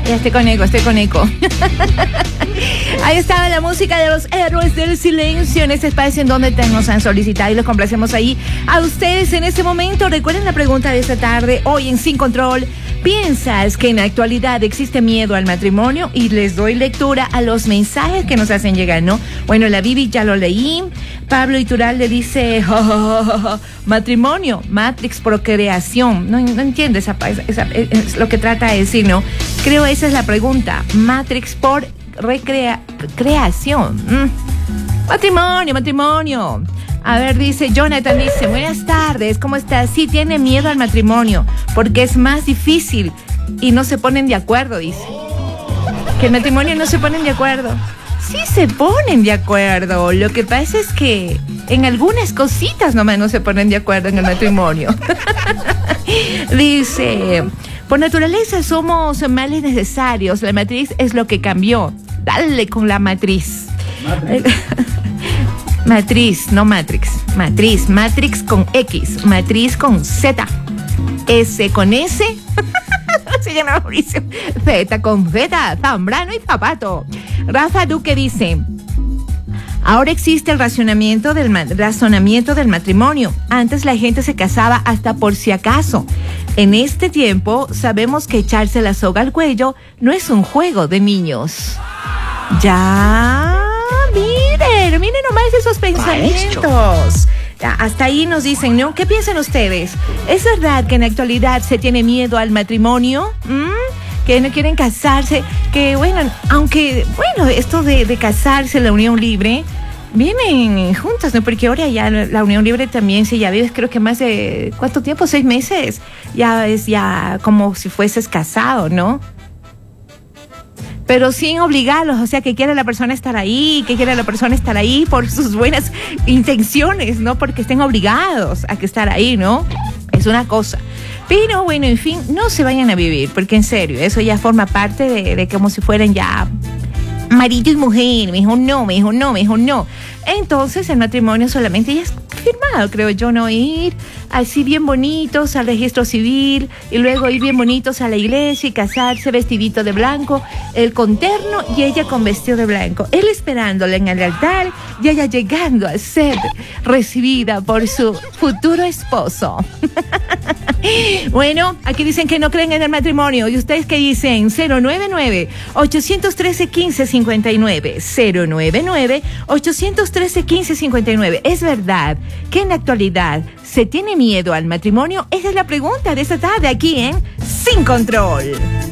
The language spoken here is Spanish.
Ya estoy con eco. Ahí estaba la música de los héroes del silencio en este espacio en donde nos han solicitado y los complacemos ahí a ustedes en este momento. Recuerden la pregunta de esta tarde, hoy en Sin Control. ¿Piensas que en la actualidad existe miedo al matrimonio? Y les doy lectura a los mensajes que nos hacen llegar, ¿no? Bueno, la Vivi ya lo leí. Pablo Itural le dice, matrimonio, Matrix, procreación. No entiendo esa es lo que trata de decir, ¿no? Creo esa es la pregunta. Matrix por creación. Matrimonio. A ver, dice Jonathan, dice, buenas tardes, ¿cómo estás? Sí, tiene miedo al matrimonio, porque es más difícil y no se ponen de acuerdo, dice. Que el matrimonio no se ponen de acuerdo. Sí se ponen de acuerdo, lo que pasa es que en algunas cositas nomás no se ponen de acuerdo en el matrimonio. Dice, por naturaleza somos males necesarios, la matriz es lo que cambió. Dale con la matriz. Matriz, no Matrix. Matrix con X, matriz con Z, S con S. Se llama Mauricio. Z con Z, Zambrano y Zapato. Rafa Duque dice, ahora existe el razonamiento del matrimonio. Antes la gente se casaba hasta por si acaso. En este tiempo sabemos que echarse la soga al cuello no es un juego de niños. Ya, miren nomás esos pensamientos. Ya, hasta ahí nos dicen, ¿no? ¿Qué piensan ustedes? ¿Es verdad que en la actualidad se tiene miedo al matrimonio? Que no quieren casarse, que aunque esto de casarse, la unión libre, vienen juntas, ¿no? Porque ahora ya la unión libre también, si ya vives creo que más de, ¿cuánto tiempo? 6 meses, ya es ya como si fueses casado, ¿no? Pero sin obligarlos, o sea, que quiera la persona estar ahí por sus buenas intenciones, no porque estén obligados a que estar ahí, ¿no? Es una cosa. Pero bueno, en fin, no se vayan a vivir, porque en serio, eso ya forma parte de como si fueran ya marido y mujer. Me dijo no. Entonces el matrimonio solamente ya es firmado, creo yo, ¿no? Ir así bien bonitos al registro civil y luego ir bien bonitos a la iglesia y casarse vestidito de blanco, él con terno y ella con vestido de blanco, él esperándola en el altar y ella llegando a ser recibida por su futuro esposo. Bueno, aquí dicen que no creen en el matrimonio. ¿Y ustedes qué dicen? 099-813-1559. 099-813-1559. ¿Es verdad que en la actualidad se tiene miedo al matrimonio? Esa es la pregunta de esta tarde aquí en Sin Control.